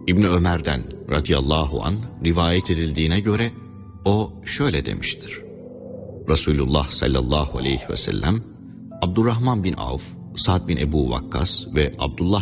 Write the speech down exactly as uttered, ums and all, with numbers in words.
İbni Ömer'den radıyallahu anh rivayet edildiğine göre o şöyle demiştir. Resulullah sallallahu aleyhi ve sellem Abdurrahman bin Avf, Sa'd bin Ebu Vakkas ve Abdullah